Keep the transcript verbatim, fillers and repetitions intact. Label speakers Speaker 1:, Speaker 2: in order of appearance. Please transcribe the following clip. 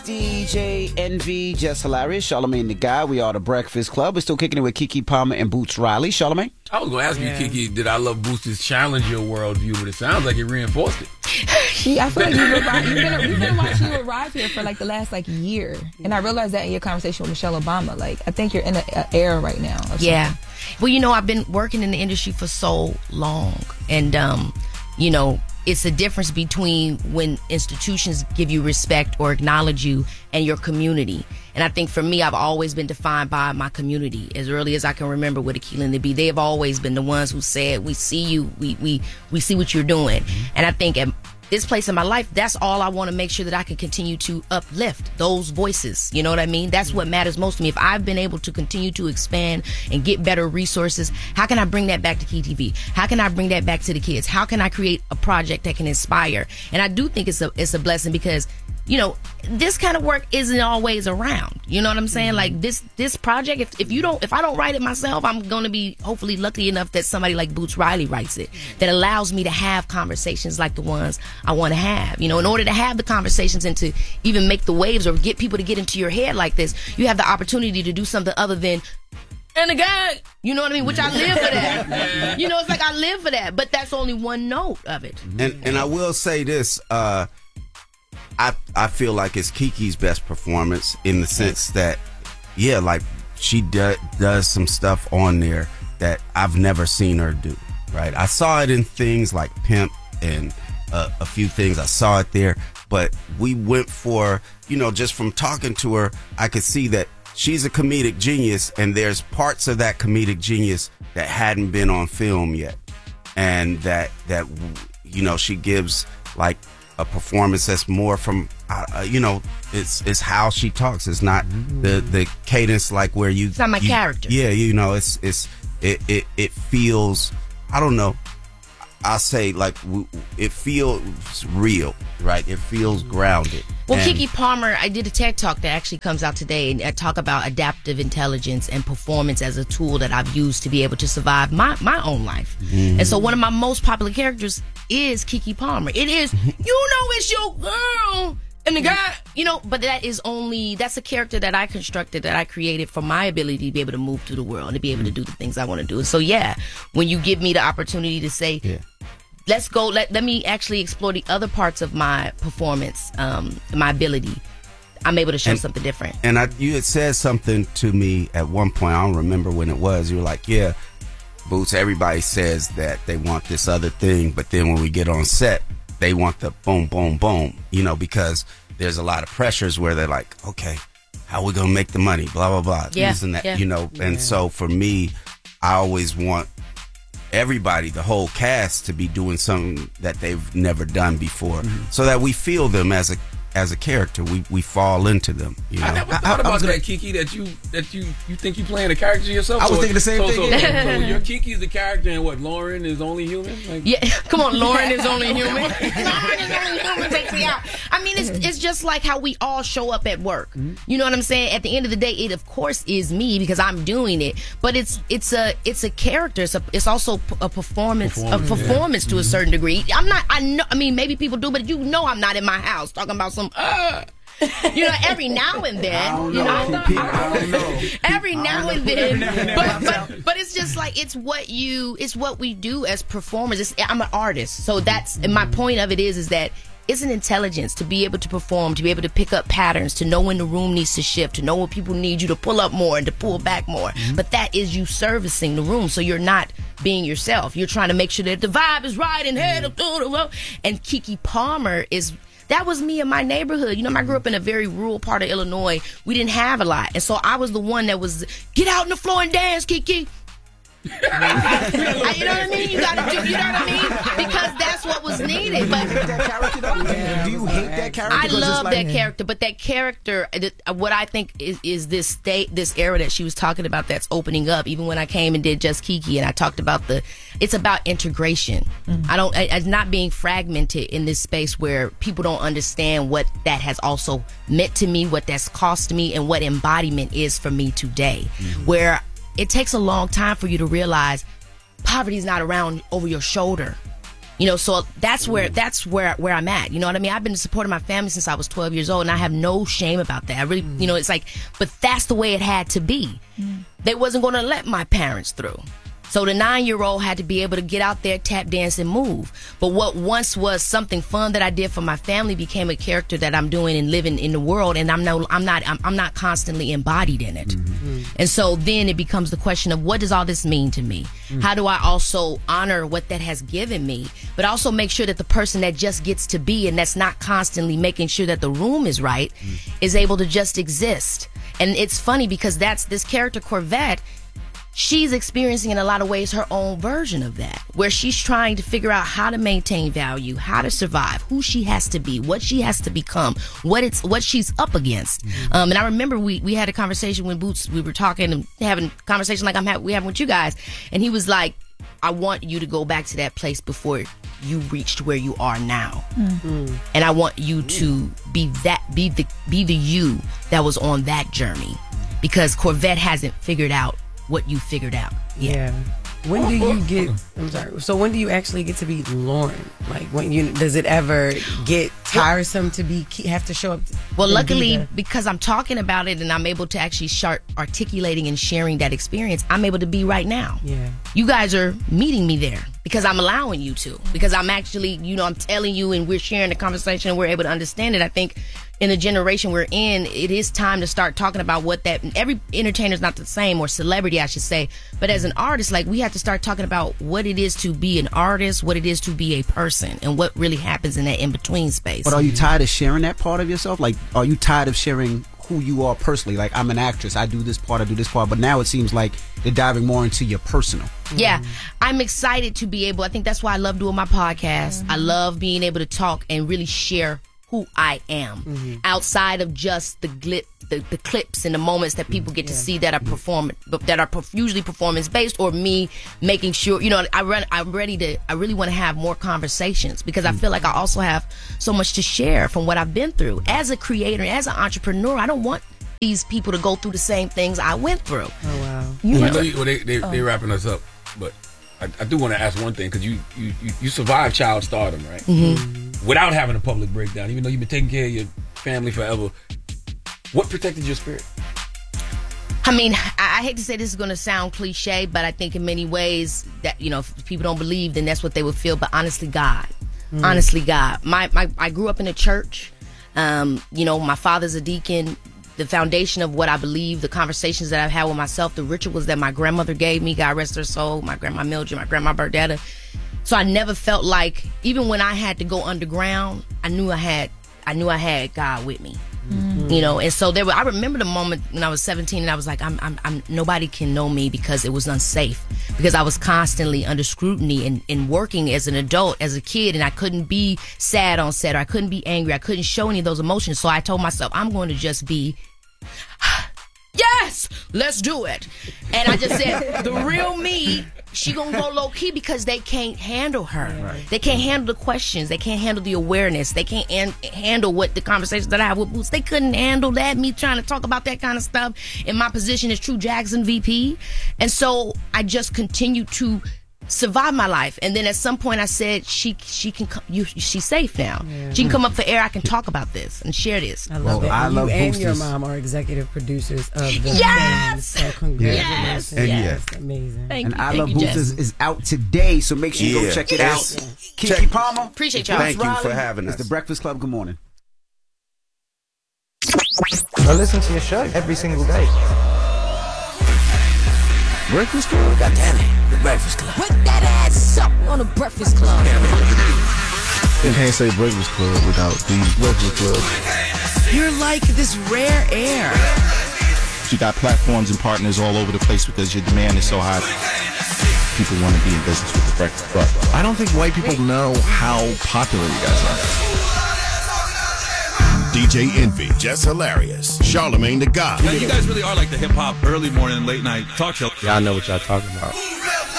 Speaker 1: D J Envy, Just Hilarious, Charlamagne the Guy. We are the Breakfast Club. We're still kicking it with Keke Palmer and Boots Riley. Charlamagne?
Speaker 2: I was going to ask yeah. you, Keke, did I Love Boots' challenge your worldview? But it sounds like it reinforced it.
Speaker 3: Yeah, I feel like you've been, you've been, we've been watching you arrive here for like the last like year. And I realized that in your conversation with Michelle Obama. Like, I think you're in an era right now.
Speaker 4: Yeah. Well, you know, I've been working in the industry for so long. And, um, you know, it's a difference between when institutions give you respect or acknowledge you and your community. And I think for me, I've always been defined by my community. As early as I can remember with Akilah and the Bee, they have always been the ones who said, we see you, we we, we see what you're doing. Mm-hmm. And I think at this place in my life, that's all I want to make sure that I can continue to uplift those voices. You know what I mean? That's mm-hmm. what matters most to me. If I've been able to continue to expand and get better resources, how can I bring that back to Key T V? How can I bring that back to the kids? How can I create a project that can inspire? And I do think it's a it's a blessing because, you know, this kind of work isn't always around. You know what I'm saying? Mm-hmm. Like this this project, if, if you don't, if I don't write it myself, I'm going to be hopefully lucky enough that somebody like Boots Riley writes it, that allows me to have conversations like the ones I want to have. You know, in order to have the conversations and to even make the waves or get people to get into your head like this, you have the opportunity to do something other than, and the guy, you know what I mean? Which I live for that. You know, it's like I live for that, but that's only one note of it.
Speaker 5: And and I will say this, uh, I I feel like it's Keke's best performance in the sense that, yeah, like she do, does some stuff on there that I've never seen her do, right? I saw it in things like Pimp and uh, a few things. I saw it there, but we went for, you know, just from talking to her, I could see that she's a comedic genius, and there's parts of that comedic genius that hadn't been on film yet, and that that you know she gives like a performance that's more from uh, you know it's it's how she talks. It's not the the cadence like where you.
Speaker 4: It's not my
Speaker 5: you,
Speaker 4: character.
Speaker 5: Yeah, you know, it's it's it it it feels. I don't know. I say like it feels real, right? It feels grounded.
Speaker 4: Well, and Keke Palmer, I did a TED Talk that actually comes out today, and I talk about adaptive intelligence and performance as a tool that I've used to be able to survive my, my own life. Mm-hmm. And so one of my most popular characters is Keke Palmer. It is, you know, it's your girl. And the guy, you know, but that is only, that's a character that I constructed, that I created for my ability to be able to move through the world and to be able to do the things I want to do. And so, yeah, when you give me the opportunity to say, yeah. let's go, let, let me actually explore the other parts of my performance, um, my ability, I'm able to show
Speaker 5: and,
Speaker 4: something different.
Speaker 5: And I, you had said something to me at one point, I don't remember when it was, you were like, yeah, Boots, everybody says that they want this other thing, but then when we get on set, they want the boom, boom, boom, you know, because there's a lot of pressures where they're like, okay, how are we going to make the money? Blah, blah, blah.
Speaker 4: Yeah,
Speaker 5: this and that,
Speaker 4: yeah.
Speaker 5: you know. And yeah. so for me, I always want everybody, the whole cast, to be doing something that they've never done before, mm-hmm. so that we feel them as a as a character. We we fall into them. You know?
Speaker 2: I never thought about that, Keke, that you that you you think you playing a character yourself.
Speaker 1: I was
Speaker 2: so,
Speaker 1: thinking the same
Speaker 2: so,
Speaker 1: thing.
Speaker 2: So, so, so your Keke is the character, and what, Lauren is only human? Like,
Speaker 4: yeah, come on, Lauren is only human. Lauren is only human. Takes me out. I mean, it's it's just like how we all show up at work. Mm-hmm. You know what I'm saying? At the end of the day, it of course is me because I'm doing it. But it's it's a it's a character. It's a, it's also a performance, performance a performance yeah. to mm-hmm. a certain degree. I'm not. I know. I mean, maybe people do, but you know, I'm not in my house talking about some. Uh, You know, every now and then, you know,
Speaker 1: I don't know.
Speaker 4: every now and then, but, but but it's just like it's what you, it's what we do as performers. It's, I'm an artist, so that's and my point of it is is that it's an intelligence to be able to perform, to be able to pick up patterns, to know when the room needs to shift, to know when people need you to pull up more and to pull back more. Mm-hmm. But that is you servicing the room, so you're not being yourself. You're trying to make sure that the vibe is right and head up through the road. And Keke Palmer is. That was me in my neighborhood. You know, I grew up in a very rural part of Illinois. We didn't have a lot. And so I was the one that was, get out on the floor and dance, Keke. You know what I mean? You gotta do, you know what I mean? Because that's what was needed. But
Speaker 1: do you hate that character?
Speaker 4: I love like, that character, but that character, what I think is, is this state, this era that she was talking about that's opening up. Even when I came and did Just Keke, and I talked about the, it's about integration. Mm-hmm. I don't, it's not being fragmented in this space where people don't understand what that has also meant to me, what that's cost me, and what embodiment is for me today. Mm-hmm. Where it takes a long time for you to realize poverty is not around over your shoulder. You know, so that's where that's where where I'm at. You know what I mean? I've been supporting my family since I was twelve years old, and I have no shame about that. I really, you know, it's like, but that's the way it had to be. Mm. They wasn't going to let my parents through. So the nine-year-old had to be able to get out there, tap dance, and move. But what once was something fun that I did for my family became a character that I'm doing and living in the world, and I'm no, I'm not, I'm, I'm not constantly embodied in it. Mm-hmm. And so then it becomes the question of, what does all this mean to me? Mm-hmm. How do I also honor what that has given me, but also make sure that the person that just gets to be and that's not constantly making sure that the room is right mm-hmm. is able to just exist. And it's funny because that's this character Corvette. She's experiencing in a lot of ways her own version of that, where she's trying to figure out how to maintain value, how to survive, who she has to be, what she has to become, what it's what she's up against. Mm-hmm. Um, and I remember we we had a conversation when Boots, we were talking and having a conversation like I'm ha- we having with you guys, and he was like, I want you to go back to that place before you reached where you are now. Mm-hmm. And I want you to be that be the be the you that was on that journey, because Corvette hasn't figured out what you figured out. Yeah.
Speaker 6: yeah. When do you get, I'm sorry, so when do you actually get to be Lauren? Like, when you, does it ever get tiresome to be, have to show up? To,
Speaker 4: well, luckily, be because I'm talking about it and I'm able to actually start articulating and sharing that experience, I'm able to be right now.
Speaker 6: Yeah.
Speaker 4: You guys are meeting me there because I'm allowing you to, because I'm actually, you know, I'm telling you and we're sharing the conversation and we're able to understand it. I think in the generation we're in, it is time to start talking about what that, every entertainer's not the same, or celebrity, I should say. But as an artist, like, we have to start talking about what it is to be an artist, what it is to be a person, and what really happens in that in-between space.
Speaker 1: But are you tired of sharing that part of yourself? Like, are you tired of sharing who you are personally? Like, I'm an actress, I do this part, I do this part, but now it seems like they're diving more into your personal.
Speaker 4: Yeah, I'm excited to be able, I think that's why I love doing my podcast. Mm-hmm. I love being able to talk and really share who I am, mm-hmm. outside of just the, glip, the the clips and the moments that people get yeah. to see that are perform that are usually performance based, or me making sure, you know, I run. I'm ready to. I really want to have more conversations, because I feel like I also have so much to share from what I've been through as a creator, as an entrepreneur. I don't want these people to go through the same things I went through.
Speaker 6: Oh wow!
Speaker 2: You well, know, well, they they oh. they wrapping us up, but I, I do want to ask one thing, because you, you you you survived child stardom, right? Mm-hmm. Without having a public breakdown, even though you've been taking care of your family forever. What protected your spirit?
Speaker 4: I mean, I, I hate to say this is going to sound cliche, but I think in many ways that, you know, if people don't believe, then that's what they would feel. But honestly, God, mm. honestly, God, my, my, I grew up in a church. Um, you know, my father's a deacon. The foundation of what I believe, the conversations that I've had with myself, the rituals that my grandmother gave me, God rest her soul, my grandma Mildred, my grandma Berdetta. So I never felt like, even when I had to go underground, I knew I had, I knew I had God with me, mm-hmm. you know. And so there were, I remember the moment when I was seventeen, and I was like, I'm, I'm, I'm, nobody can know me, because it was unsafe, because I was constantly under scrutiny and, and working as an adult, as a kid, and I couldn't be sad on set, or I couldn't be angry, I couldn't show any of those emotions. So I told myself, I'm going to just be, yes, let's do it. And I just said, the real me, she gonna go low key, because they can't handle her. Right. They can't handle the questions. They can't handle the awareness. They can't an- handle what the conversations that I have with Boots. They couldn't handle that, me trying to talk about that kind of stuff in my position as True Jackson V P. And so I just continued to survive my life. And then at some point I said, she she can come, you she's safe now. Yeah. She can come up for air. I can talk about this and share this.
Speaker 6: I love
Speaker 1: well,
Speaker 6: it.
Speaker 1: I
Speaker 6: you
Speaker 1: love
Speaker 6: and
Speaker 1: Boosters.
Speaker 6: Your mom are executive producers of the
Speaker 4: yes!
Speaker 6: Fans, so congratulations.
Speaker 4: Yes! And
Speaker 6: yes. Yes. Amazing.
Speaker 4: Thank
Speaker 1: and
Speaker 4: you.
Speaker 1: I
Speaker 4: Thank
Speaker 1: Love
Speaker 4: you,
Speaker 1: Boosters
Speaker 4: Jess.
Speaker 1: is out today, so make sure you
Speaker 5: yeah.
Speaker 1: go check it
Speaker 5: yes.
Speaker 1: out. Yes. Kiki Palmer,
Speaker 4: appreciate y'all.
Speaker 5: Thank you
Speaker 1: Riley,
Speaker 5: for having us.
Speaker 1: It's the Breakfast Club. Good morning.
Speaker 7: I listen to your show every single day.
Speaker 8: Breakfast Club? God damn it, the Breakfast Club.
Speaker 9: Put that ass up on the Breakfast Club.
Speaker 8: You can't say Breakfast Club without the Breakfast Club.
Speaker 9: You're like this rare air.
Speaker 10: You got platforms and partners all over the place because your demand is so high. People want to be in business with the Breakfast Club.
Speaker 8: I don't think white people know how popular you guys are.
Speaker 11: D J Envy, Jess Hilarious, Charlamagne the God.
Speaker 12: Now, you guys really are like the hip hop early morning, late night talk show.
Speaker 7: Y'all know what y'all talking about.